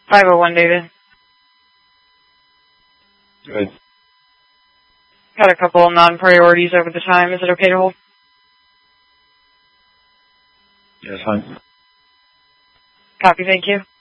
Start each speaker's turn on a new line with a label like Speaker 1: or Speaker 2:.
Speaker 1: 501, David.
Speaker 2: Good.
Speaker 1: Got a couple non-priorities over the time. Is it okay to hold?
Speaker 2: Yes, fine.
Speaker 1: Copy, thank you.